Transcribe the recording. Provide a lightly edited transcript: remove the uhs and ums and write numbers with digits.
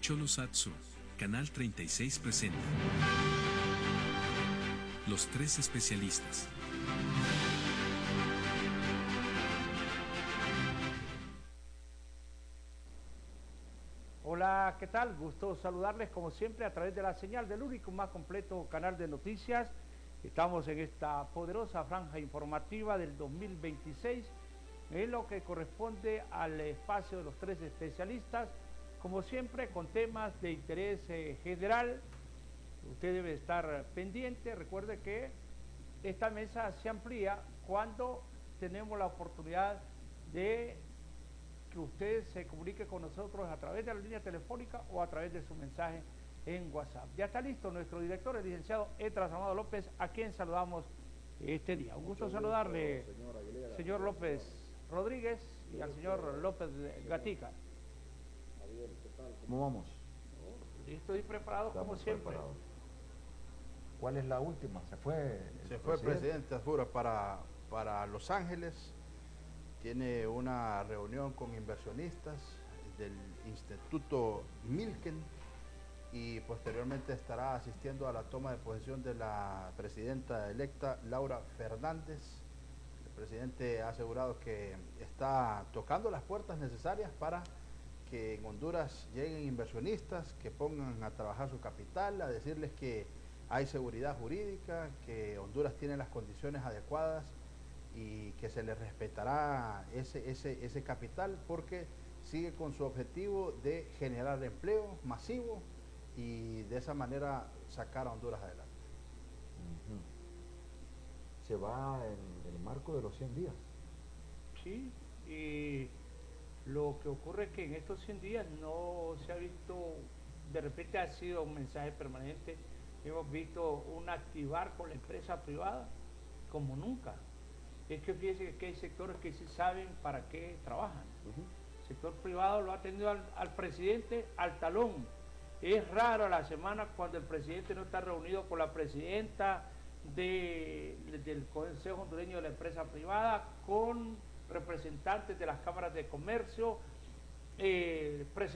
Cholosatsu, Canal 36 presenta Los Tres Especialistas. Hola, ¿qué tal? Gusto saludarles como siempre a través de la señal del único más completo canal de noticias. Estamos en esta poderosa franja informativa del 2026, en lo que corresponde al espacio de los tres especialistas, como siempre con temas de interés general. Usted debe estar pendiente. Recuerde que esta mesa se amplía cuando tenemos la oportunidad de que usted se comunique con nosotros a través de la línea telefónica o a través de su mensaje en WhatsApp. Ya está listo nuestro director, el licenciado Etras Amado López, a quien saludamos este día. Un gusto saludarle, señor López Rodríguez, y al señor López Gatica. Javier, ¿qué tal? ¿Cómo vamos? Listo y preparado como siempre. Preparados. ¿Cuál es la última? ¿Se fue el presidente Azura para Los Ángeles? Tiene una reunión con inversionistas del Instituto Milken y posteriormente estará asistiendo a la toma de posesión de la presidenta electa Laura Fernández. El presidente ha asegurado que está tocando las puertas necesarias para que en Honduras lleguen inversionistas, que pongan a trabajar su capital, a decirles que hay seguridad jurídica, que Honduras tiene las condiciones adecuadas y que se le respetará ese capital, porque sigue con su objetivo de generar empleo masivo y de esa manera sacar a Honduras adelante. Se va en el marco de los 100 días. Sí, y lo que ocurre es que en estos 100 días no se ha visto, de repente ha sido un mensaje permanente, hemos visto un activar con la empresa privada como nunca. Es que fíjense que hay sectores que sí saben para qué trabajan. El sector privado lo ha tenido al presidente al talón. Es raro la semana cuando el presidente no está reunido con la presidenta del Consejo Hondureño de la Empresa Privada, con representantes de las cámaras de comercio,